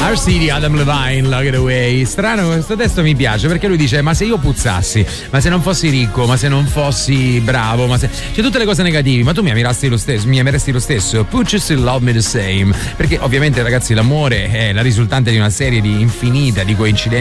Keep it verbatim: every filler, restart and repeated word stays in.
R C di Adam Levine, Lock It Away. Strano, questo testo mi piace perché lui dice: ma se io puzzassi, ma se non fossi ricco, ma se non fossi bravo, ma se c'è tutte le cose negative, ma tu mi ameresti lo stesso, mi ameresti lo stesso. Put you still love me the same. Perché ovviamente, ragazzi, l'amore è la risultante di una serie di infinita di coincidenze